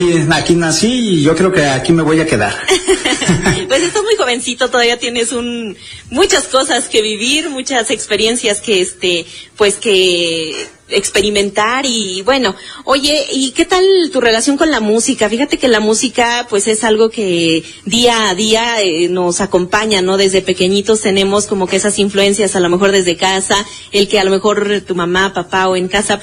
Aquí nací y yo creo que aquí me voy a quedar. Pues estás muy jovencito, todavía tienes muchas cosas que vivir, muchas experiencias que pues que experimentar. Y bueno, oye, ¿y qué tal tu relación con la música? Fíjate que la música pues es algo que día a día nos acompaña, ¿no? Desde pequeñitos tenemos como que esas influencias, a lo mejor desde casa, el que a lo mejor tu mamá, papá o en casa